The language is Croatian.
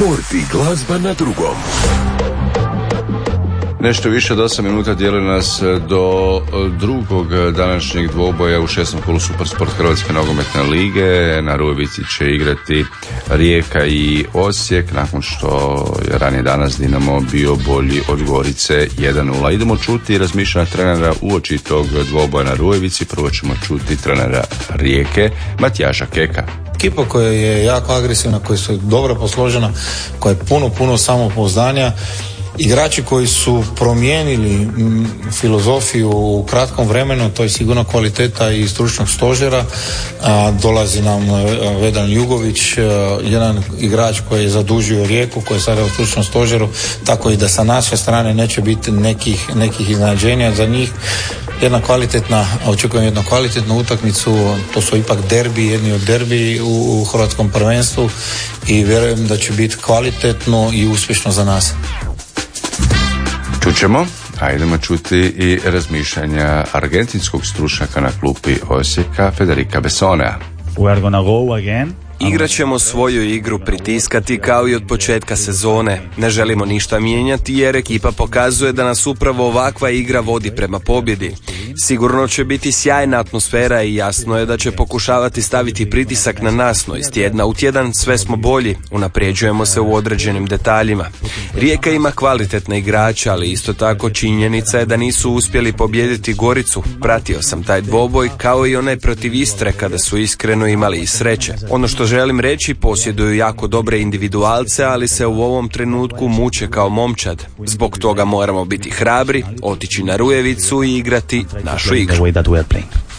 Sport i glazba na drugom. Nešto više od 8 minuta dijeli nas do drugog današnjeg dvoboja u 6. kolu Supersport Hrvatske nogometne lige. Na Rujevici će igrati Rijeka i Osijek, nakon što je ranije danas Dinamo bio bolji od Gorice 1-0. Idemo čuti razmišljanja trenera uoči tog dvoboja na Rujevici. Prvo ćemo čuti trenera Rijeke, Matijaša Keka. Ekipa koja je jako agresivna, koja je dobro posložena, koja je puno samopouzdanja. Igrači koji su promijenili filozofiju u kratkom vremenu, to je sigurno kvaliteta i stručnog stožera. Dolazi nam Vedan Jugović, jedan igrač koji je zadužio Rijeku, koji je sada u stručnom stožeru, tako i da sa naše strane neće biti nekih iznenađenja za njih. Očekujem jednu kvalitetnu utakmicu, to su ipak jedni od derbi u hrvatskom prvenstvu i vjerujem da će biti kvalitetno i uspješno za nas. Čućemo, a idemo čuti i razmišljanja argentinskog stručnjaka na klupi Osijeka, Federica Bessonea. We are gonna go again. Igraćemo svoju igru, pritiskati kao i od početka sezone. Ne želimo ništa mijenjati jer ekipa pokazuje da nas upravo ovakva igra vodi prema pobjedi. Sigurno će biti sjajna atmosfera i jasno je da će pokušavati staviti pritisak na nas, no iz tjedna u tjedan sve smo bolji, unapređujemo se u određenim detaljima. Rijeka ima kvalitetne igrače, ali isto tako činjenica je da nisu uspjeli pobijediti Goricu. Pratio sam taj dvoboj kao i onaj protiv Istre kada su iskreno imali i sreće. Ono što želim reći, posjeduju jako dobre individualce, ali se u ovom trenutku muče kao momčad. Zbog toga moramo biti hrabri, otići na Rujevicu i igrati našu igru.